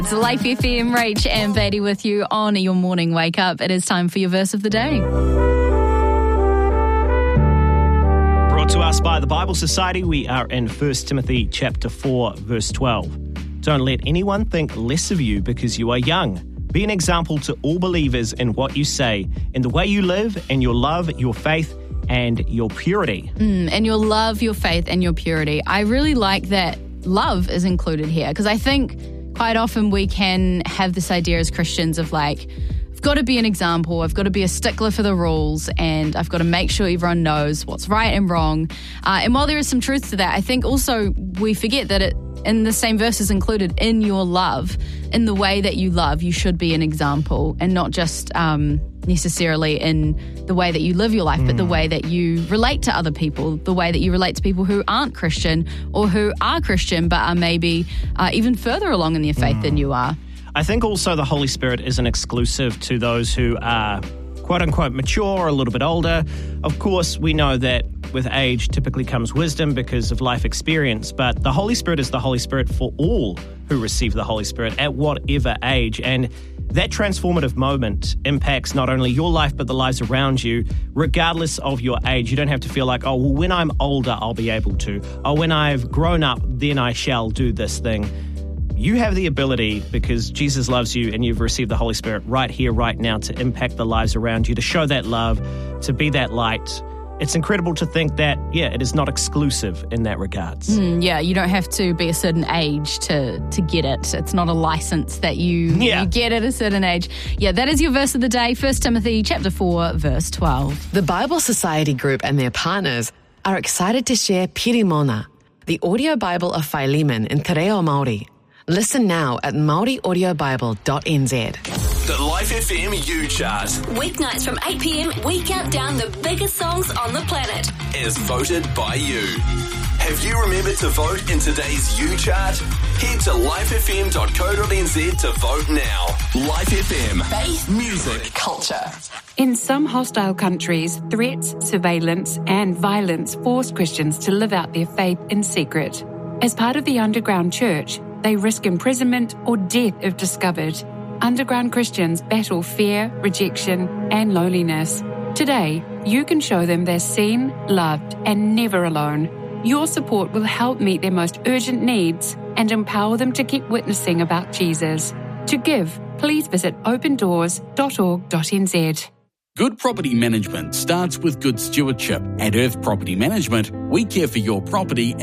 It's Life FM, Rach and Beatty with you on your morning wake up. It is time for your verse of the day. Brought to us by the Bible Society, we are in 1 Timothy chapter 4, verse 12. Don't let anyone think less of you because you are young. Be an example to all believers in what you say, in the way you live, in your love, your faith, and your purity. And your love, your faith, and your purity. I really like that love is included here because I think quite often we can have this idea as Christians of like, I've got to be an example, I've got to be a stickler for the rules, and I've got to make sure everyone knows what's right and wrong. And while there is some truth to that, I think also we forget that it in the same verse is included in your love, in the way that you love, you should be an example and not just necessarily in the way that you live your life, but the way that you relate to other people, the way that you relate to people who aren't Christian or who are Christian but are maybe even further along in their faith than you are. I think also the Holy Spirit isn't exclusive to those who are quote-unquote mature or a little bit older. Of course, we know that with age typically comes wisdom because of life experience, but the Holy Spirit is the Holy Spirit for all who receive the Holy Spirit at whatever age. And that transformative moment impacts not only your life, but the lives around you, regardless of your age. You don't have to feel like, oh, well, when I'm older, I'll be able to. Oh, when I've grown up, then I shall do this thing. You have the ability, because Jesus loves you and you've received the Holy Spirit right here, right now, to impact the lives around you, to show that love, to be that light. It's incredible to think that, it is not exclusive in that regards. You don't have to be a certain age to get it. It's not a license that you get at a certain age. Yeah, that is your verse of the day, 1 Timothy chapter 4, verse 12. The Bible Society Group and their partners are excited to share Pirimona, the audio Bible of Philemon in Te Reo Māori. Listen now at maoriaudiobible.nz. The Life FM U Chart. Weeknights from 8 p.m, we count down the biggest songs on the planet. As voted by you. Have you remembered to vote in today's U Chart? Head to lifefm.co.nz to vote now. Life FM. Faith, music, culture. In some hostile countries, threats, surveillance, and violence force Christians to live out their faith in secret. As part of the underground church, they risk imprisonment or death if discovered. Underground Christians battle fear, rejection, and loneliness. Today, you can show them they're seen, loved, and never alone. Your support will help meet their most urgent needs and empower them to keep witnessing about Jesus. To give, please visit opendoors.org.nz. Good property management starts with good stewardship. At Earth Property Management, we care for your property